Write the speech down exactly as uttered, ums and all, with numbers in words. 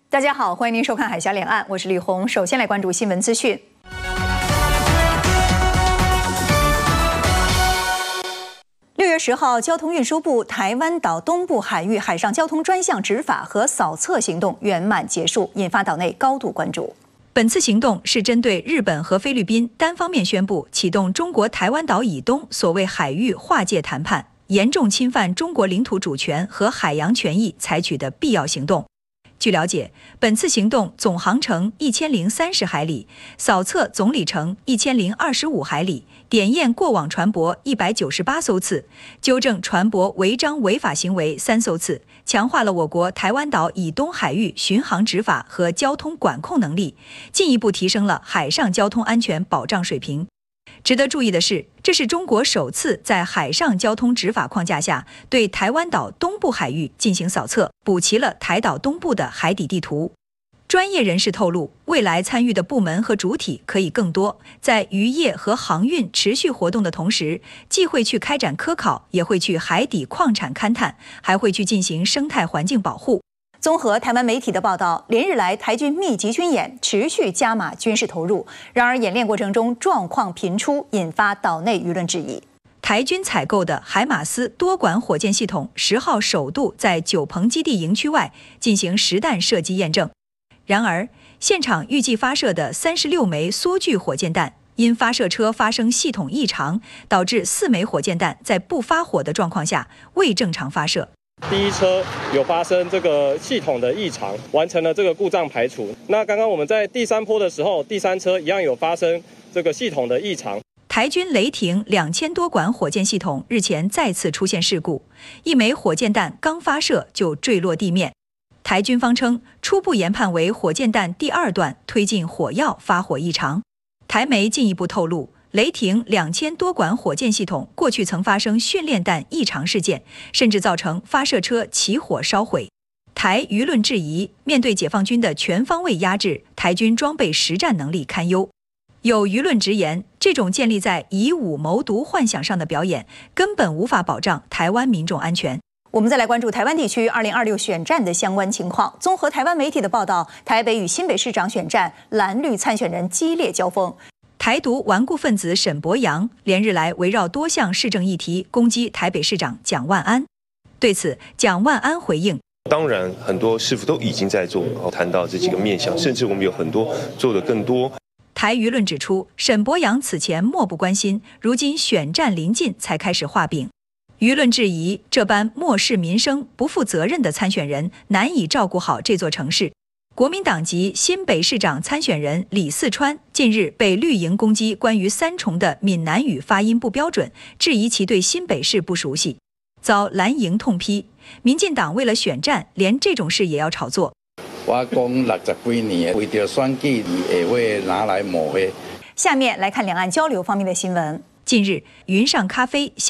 大家好，欢迎您收看《海峡两岸》，我是李红。首先来关注新闻资讯。六月十号，交通运输部台湾岛东部海域海上交通专项执法和扫测行动圆满结束，引发岛内高度关注。本次行动是针对日本和菲律宾单方面宣布启动中国台湾岛以东所谓海域划界谈判，严重侵犯中国领土主权和海洋权益采取的必要行动。据了解，本次行动总航程一千零三十海里，扫测总里程一千零二十五海里，点验过往船舶一百九十八艘次，纠正船舶违章违法行为三艘次，强化了我国台湾岛以东海域巡航执法和交通管控能力，进一步提升了海上交通安全保障水平。值得注意的是，这是中国首次在海上交通执法框架下对台湾岛东部海域进行扫测，补齐了台岛东部的海底地图。专业人士透露，未来参与的部门和主体可以更多，在渔业和航运持续活动的同时，既会去开展科考，也会去海底矿产勘探，还会去进行生态环境保护。综合台湾媒体的报道，连日来台军密集军演，持续加码军事投入。然而，演练过程中状况频出，引发岛内舆论质疑。台军采购的海马斯多管火箭系统十号首度在九鹏基地营区外进行实弹射击验证。然而，现场预计发射的三十六枚缩距火箭弹，因发射车发生系统异常，导致四枚火箭弹在不发火的状况下未正常发射。 第一车有发生这个系统的异常，完成了这个故障排除。那刚刚我们在第三波的时候，第三车一样有发生这个系统的异常。 台军雷霆两千多管火箭系统日前再次出现事故，一枚火箭弹刚发射就坠落地面。台军方称，初步研判为火箭弹第二段推进火药发火异常。台媒进一步透露，雷霆两千多管火箭系统过去曾发生训练弹异常事件，甚至造成发射车起火烧毁。台舆论质疑，面对解放军的全方位压制，台军装备实战能力堪忧。有舆论直言，这种建立在以武谋独幻想上的表演，根本无法保障台湾民众安全。我们再来关注台湾地区二零二六选战的相关情况。综合台湾媒体的报道，台北与新北市长选战，蓝绿参选人激烈交锋。台独顽固分子沈伯洋连日来围绕多项市政议题攻击台北市长蒋万安。对此，蒋万安回应： 当然，很多师傅都已经在做，谈到这几个面向，甚至我们有很多做得更多。 台舆论指出，沈伯洋此前漠不关心，如今选战临近才开始画饼。舆论质疑，这般漠视民生、不负责任的参选人难以照顾好这座城市。国民党籍新北市长参选人李四川近日被绿营攻击关于三重的闽南语发音不标准，质疑其对新北市不熟悉，遭蓝营痛批。民进党为了选战，连这种事也要炒作。 我讲六十几年，为着选举也会拿来抹黑。 下面来看两岸交流方面的新闻。近日，云上咖啡